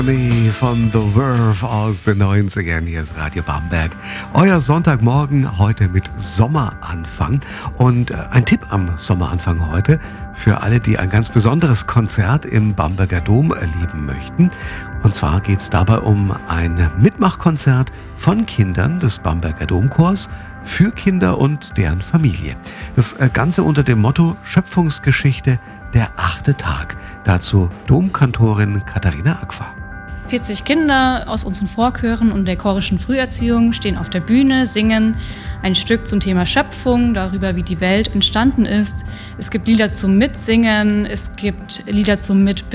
Nee, von The Verve aus den 90ern. Hier ist Radio Bamberg. Euer Sonntagmorgen heute mit Sommeranfang. Und ein Tipp am Sommeranfang heute für alle, die ein ganz besonderes Konzert im Bamberger Dom erleben möchten. Und zwar geht es dabei um ein Mitmachkonzert von Kindern des Bamberger Domchors für Kinder und deren Familie. Das Ganze unter dem Motto Schöpfungsgeschichte, der 8. Tag. Dazu Domkantorin Katharina Agfa. 40 Kinder aus unseren Vorchören und der chorischen Früherziehung stehen auf der Bühne, singen ein Stück zum Thema Schöpfung, darüber, wie die Welt entstanden ist. Es gibt Lieder zum Mitsingen, es gibt Lieder zum